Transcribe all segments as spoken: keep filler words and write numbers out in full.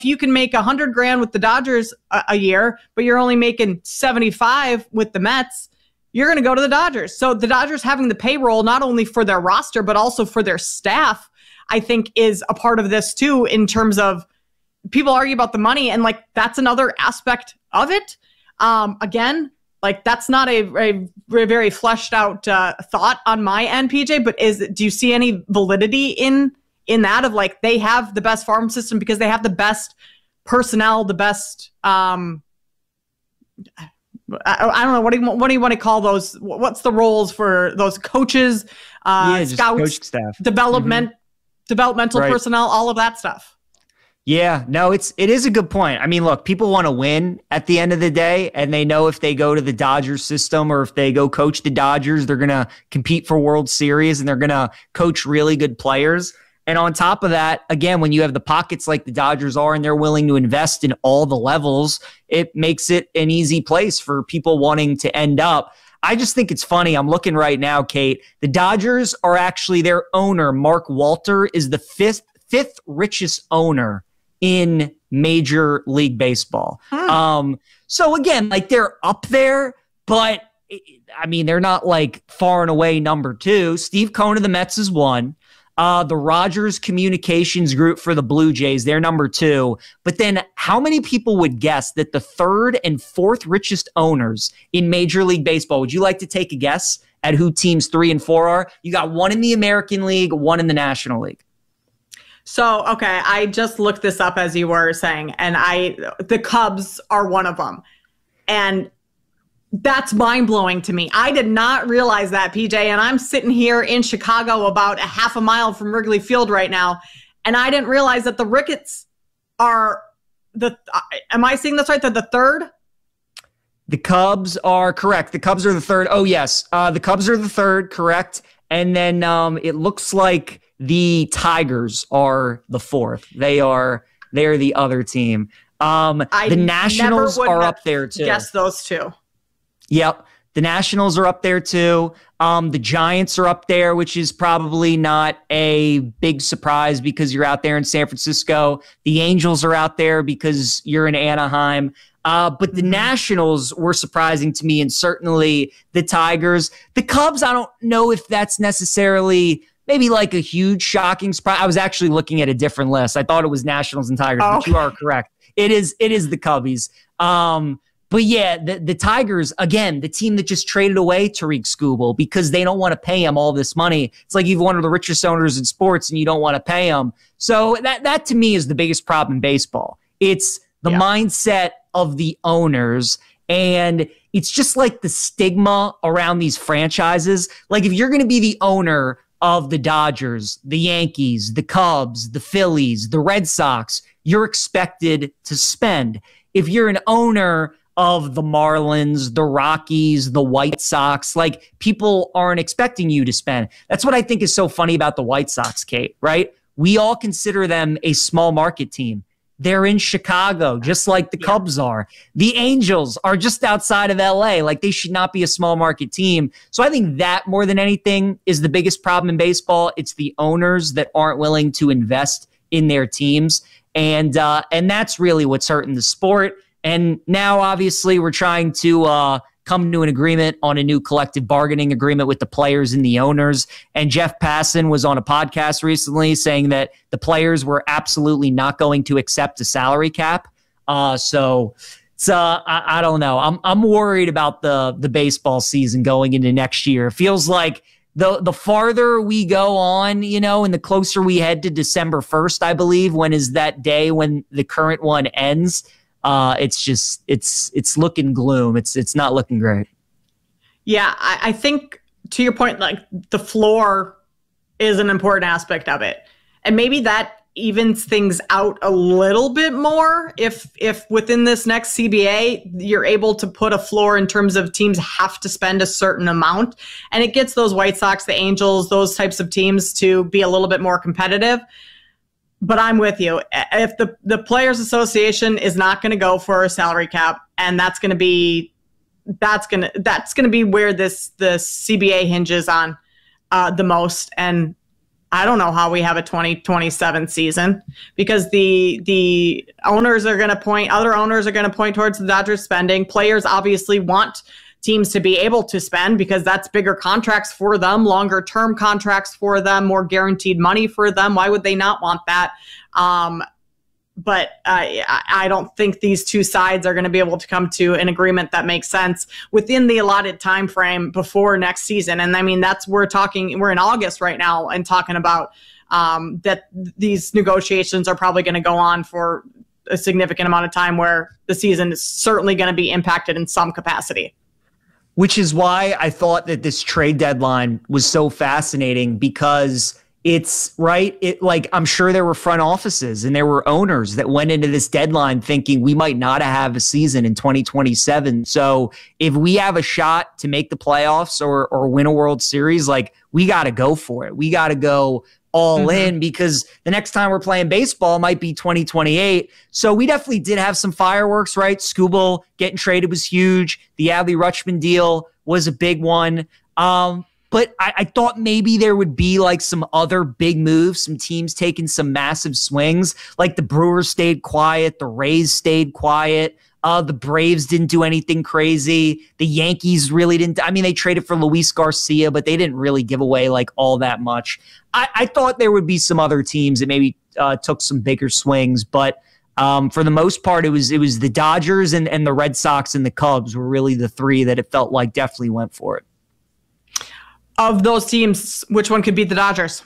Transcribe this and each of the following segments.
you can make a hundred grand with the Dodgers a, a year, but you're only making seventy-five with the Mets, you're going to go to the Dodgers. So the Dodgers having the payroll, not only for their roster, but also for their staff, I think is a part of this too, in terms of people argue about the money. And like, that's another aspect of it. Um, again, like that's not a, a, a very fleshed out uh, thought on my end, P J, but is, do you see any validity in, in that of like, they have the best farm system because they have the best personnel, the best, um, I, I don't know. What do you what do you want to call those? What's the roles for those coaches, uh, yeah, scouts, coach staff, development, mm-hmm. developmental right. personnel, all of that stuff? Yeah, no, it's it is a good point. I mean, look, people want to win at the end of the day, and they know if they go to the Dodgers system or if they go coach the Dodgers, they're going to compete for World Series and they're going to coach really good players. And on top of that, again, when you have the pockets like the Dodgers are and they're willing to invest in all the levels, it makes it an easy place for people wanting to end up. I just think it's funny. I'm looking right now, Kate. The Dodgers are actually, their owner, Mark Walter, is the fifth fifth richest owner in Major League Baseball. Hmm. Um, so again, like they're up there, but I mean, they're not like far and away number two. Steve Cohen of the Mets is one. Uh, the Rogers Communications Group for the Blue Jays, they're number two. But then how many people would guess that the third and fourth richest owners in Major League Baseball, would you like to take a guess at who teams three and four are? You got one in the American League, one in the National League. So, okay, I just looked this up as you were saying, and I the Cubs are one of them. And that's mind-blowing to me. I did not realize that, P J, and I'm sitting here in Chicago about a half a mile from Wrigley Field right now, and I didn't realize that the Ricketts are the uh, am I seeing this right? They're the third? The Cubs are correct. The Cubs are the third. Oh, yes. Uh, the Cubs are the third, correct. And then um, it looks like the Tigers are the fourth. They are they're the other team. Um, I the Nationals are up there, too. Guess those two. Yep. The Nationals are up there too. Um, the Giants are up there, which is probably not a big surprise because you're out there in San Francisco. The Angels are out there because you're in Anaheim. Uh, but the Nationals were surprising to me, and certainly the Tigers. The Cubs, I don't know if that's necessarily maybe like a huge shocking surprise. I was actually looking at a different list. I thought it was Nationals and Tigers, oh. but you are correct. It is, it is the Cubbies. Um, But yeah, the, the Tigers, again, the team that just traded away Tariq Skubal because they don't want to pay him all this money. It's like you've one of the richest owners in sports and you don't want to pay him. So that, that to me is the biggest problem in baseball. It's the yeah. mindset of the owners. And it's just like the stigma around these franchises. Like if you're going to be the owner of the Dodgers, the Yankees, the Cubs, the Phillies, the Red Sox, you're expected to spend. If you're an owner of the Marlins, the Rockies, the White Sox, like people aren't expecting you to spend. That's what I think is so funny about the White Sox, Kate, right? We all consider them a small market team. They're in Chicago, just like the yeah. Cubs are. The Angels are just outside of L A. Like they should not be a small market team. So I think that more than anything is the biggest problem in baseball. It's the owners that aren't willing to invest in their teams. And, uh, and that's really what's hurting the sport. And now, obviously, we're trying to uh, come to an agreement on a new collective bargaining agreement with the players and the owners. And Jeff Passan was on a podcast recently saying that the players were absolutely not going to accept a salary cap. Uh, so it's, uh, I, I don't know. I'm I'm worried about the the baseball season going into next year. It feels like the the farther we go on, you know, and the closer we head to December first, I believe, when is that day when the current one ends. Uh, it's just it's it's looking gloom. It's it's not looking great. Yeah, I, I think to your point, like the floor is an important aspect of it, and maybe that evens things out a little bit more if if within this next C B A you're able to put a floor in terms of teams have to spend a certain amount, and it gets those White Sox, the Angels, those types of teams to be a little bit more competitive. But I'm with you. If the, the Players Association is not going to go for a salary cap, and that's going to be that's going to that's going to be where this the C B A hinges on uh, the most. And I don't know how we have a twenty twenty-seven season, because the the owners are going to point, other owners are going to point towards the Dodgers spending. Players obviously want teams to be able to spend because that's bigger contracts for them, longer term contracts for them, more guaranteed money for them. Why would they not want that? Um, but uh, I don't think these two sides are going to be able to come to an agreement that makes sense within the allotted time frame before next season. And I mean, that's we're talking. We're in August right now, and talking about um, that these negotiations are probably going to go on for a significant amount of time, where the season is certainly going to be impacted in some capacity. Which is why I thought that this trade deadline was so fascinating, because it's right. It like I'm sure there were front offices and there were owners that went into this deadline thinking we might not have a season in twenty twenty-seven. So if we have a shot to make the playoffs or or win a World Series, like we got to go for it. We got to go all mm-hmm. in, because the next time we're playing baseball might be twenty twenty-eight. So we definitely did have some fireworks, right? Skubal getting traded was huge. The Adley Rutschman deal was a big one. Um, But I, I thought maybe there would be like some other big moves, some teams taking some massive swings. Like the Brewers stayed quiet, the Rays stayed quiet, uh, the Braves didn't do anything crazy. The Yankees really didn't. I mean, they traded for Luis Garcia, but they didn't really give away like all that much. I, I thought there would be some other teams that maybe uh, took some bigger swings, but um, for the most part, it was it was the Dodgers and, and the Red Sox and the Cubs were really the three that it felt like definitely went for it. Of those teams, which one could beat the Dodgers?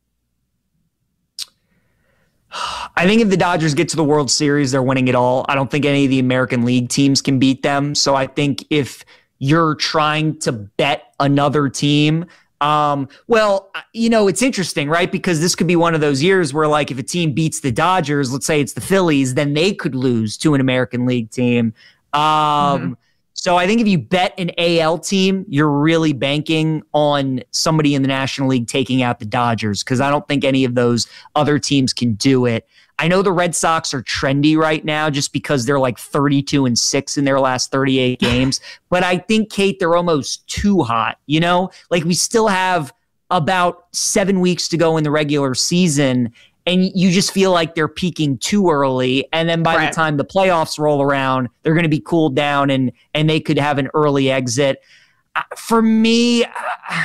I think if the Dodgers get to the World Series, they're winning it all. I don't think any of the American League teams can beat them. So I think if you're trying to bet another team, um, well, you know, it's interesting, right? Because this could be one of those years where, like, if a team beats the Dodgers, let's say it's the Phillies, then they could lose to an American League team. Um, mm-hmm. So I think if you bet an A L team, you're really banking on somebody in the National League taking out the Dodgers, because I don't think any of those other teams can do it. I know the Red Sox are trendy right now just because they're like thirty-two and six in their last thirty-eight games. But I think, Kate, they're almost too hot. You know, like we still have about seven weeks to go in the regular season, and you just feel like they're peaking too early. And then by right. the time the playoffs roll around, they're going to be cooled down and and they could have an early exit. Uh, for me, uh,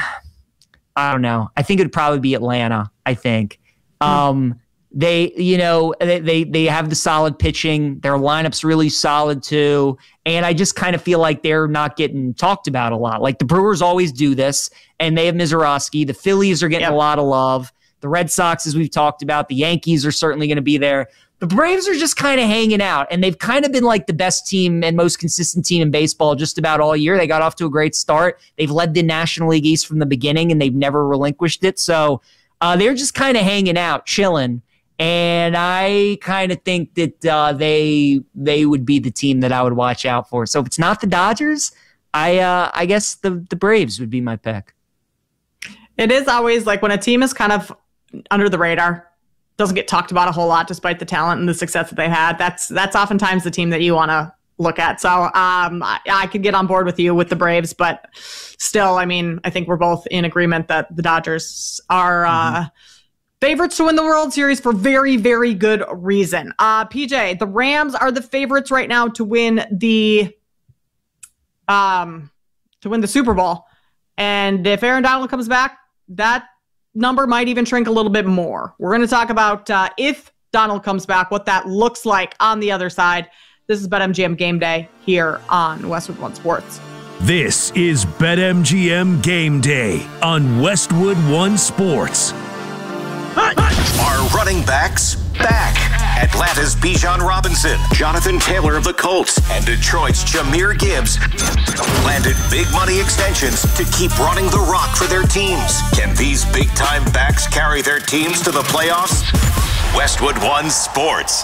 I don't know. I think it would probably be Atlanta, I think. Mm. Um, they, you know, they, they they have the solid pitching. Their lineup's really solid too. And I just kind of feel like they're not getting talked about a lot. Like the Brewers always do this, and they have Mizorowski. The Phillies are getting yep. a lot of love. The Red Sox, as we've talked about, the Yankees are certainly going to be there. The Braves are just kind of hanging out, and they've kind of been like the best team and most consistent team in baseball just about all year. They got off to a great start. They've led the National League East from the beginning, and they've never relinquished it. So uh, they're just kind of hanging out, chilling. And I kind of think that uh, they they would be the team that I would watch out for. So if it's not the Dodgers, I uh, I guess the the Braves would be my pick. It is always like when a team is kind of under the radar, doesn't get talked about a whole lot despite the talent and the success that they've had. That's that's oftentimes the team that you want to look at. So um, I, I could get on board with you with the Braves, but still, I mean, I think we're both in agreement that the Dodgers are mm-hmm. uh, favorites to win the World Series for very, very good reason. Uh, P J, the Rams are the favorites right now to win the um to win the Super Bowl, and if Aaron Donald comes back, that number might even shrink a little bit more. We're going to talk about uh, if Donald comes back, what that looks like on the other side. This is BetMGM Game Day here on Westwood One Sports. This is BetMGM Game Day on Westwood One Sports. Are running backs back? Atlanta's Bijan Robinson, Jonathan Taylor of the Colts, and Detroit's Jahmyr Gibbs landed big money extensions to keep running the rock for their teams. Can these big-time backs carry their teams to the playoffs? Westwood One Sports.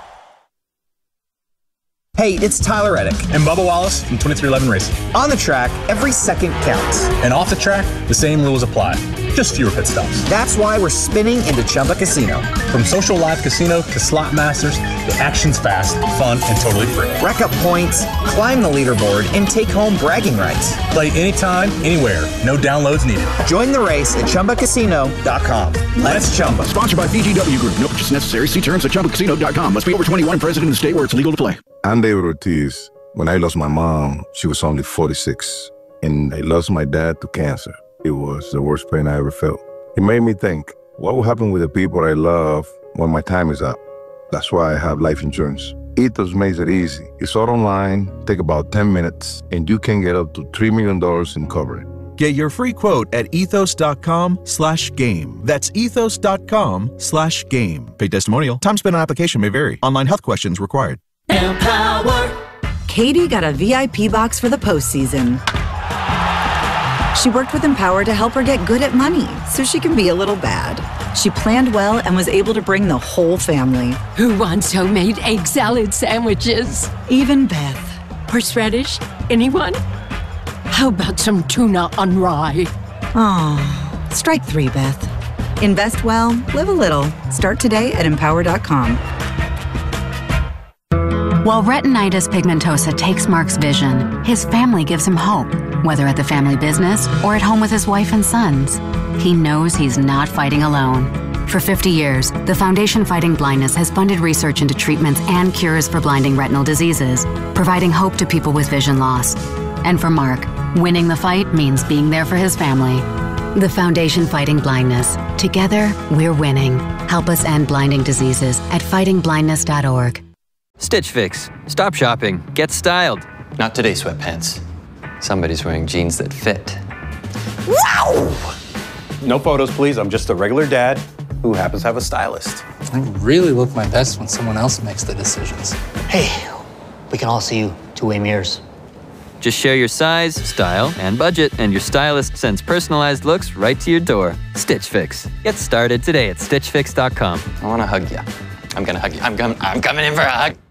Hey, it's Tyler Reddick. And Bubba Wallace from twenty-three eleven Racing. On the track, every second counts. And off the track, the same rules apply. just fewer pit stops. That's why we're spinning into Chumba Casino. From social live casino to slot masters, the action's fast, fun, and totally free. Rack up points, climb the leaderboard, and take home bragging rights. Play anytime, anywhere. No downloads needed. Join the race at Chumba Casino dot com. Let's Chumba. Sponsored by B G W Group. No purchase necessary. See terms at Chumba Casino dot com. Must be over twenty-one and present in the state where it's legal to play. I'm David Ortiz. When I lost my mom, she was only forty-six. And I lost my dad to cancer. It was the worst pain I ever felt. It made me think, what will happen with the people I love when my time is up? That's why I have life insurance. Ethos makes it easy. It's all online, take about ten minutes, and you can get up to three million dollars in coverage. Get your free quote at ethos dot com slash game. That's ethos dot com slash game. Paid testimonial. Time spent on application may vary. Online health questions required. Empower. Katie got a V I P box for the postseason. She worked with Empower to help her get good at money so she can be a little bad. She planned well and was able to bring the whole family. Who wants homemade egg salad sandwiches? Even Beth. Horseradish? Anyone? How about some tuna on rye? Oh, strike three, Beth. Invest well, live a little. Start today at empower dot com. While retinitis pigmentosa takes Mark's vision, his family gives him hope, whether at the family business or at home with his wife and sons. He knows he's not fighting alone. For fifty years, the Foundation Fighting Blindness has funded research into treatments and cures for blinding retinal diseases, providing hope to people with vision loss. And for Mark, winning the fight means being there for his family. The Foundation Fighting Blindness. Together, we're winning. Help us end blinding diseases at fighting blindness dot org. Stitch Fix. Stop shopping. Get styled. Not today, sweatpants. Somebody's wearing jeans that fit. Wow! No photos, please. I'm just a regular dad who happens to have a stylist. I really look my best when someone else makes the decisions. Hey, we can all see you two-way mirrors. Just share your size, style, and budget, and your stylist sends personalized looks right to your door. Stitch Fix. Get started today at stitch fix dot com. I want to hug you. I'm going to hug you. I'm, com- I'm coming in for a hug.